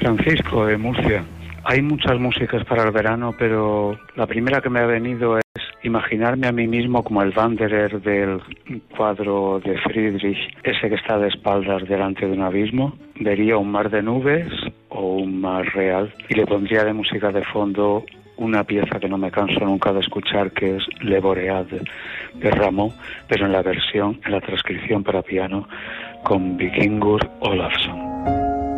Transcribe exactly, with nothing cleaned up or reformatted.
Francisco, de Murcia. Hay muchas músicas para el verano, pero la primera que me ha venido es imaginarme a mí mismo como el Wanderer del cuadro de Friedrich, ese que está de espaldas delante de un abismo. Vería un mar de nubes o un mar real y le pondría de música de fondo una pieza que no me canso nunca de escuchar, que es Le Boreade de Rameau, pero en la versión, en la transcripción para piano con Vikingur Olafsson.